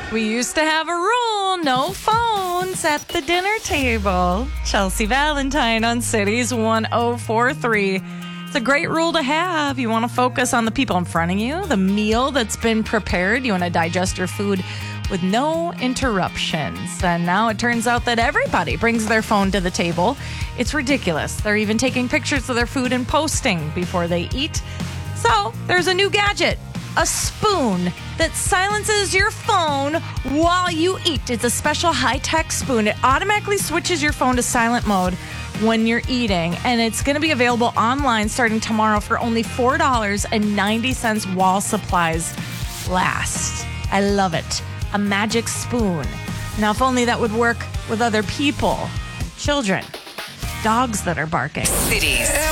We used to have a rule, no phones at the dinner table. Chelsea Valentine on Cities 1043. It's a great rule to have. You want to focus on the people in front of you, the meal that's been prepared. You want to digest your food with no interruptions. And now it turns out that everybody brings their phone to the table. It's ridiculous. They're even taking pictures of their food and posting before they eat. So there's a new gadget, a spoon that silences your phone while you eat. It's a special high-tech spoon. It automatically switches your phone to silent mode when you're eating, and it's going to be available online starting tomorrow for only $4.90 while supplies last. I love it. A magic spoon. Now, if only that would work with other people, children, dogs that are barking. Cities.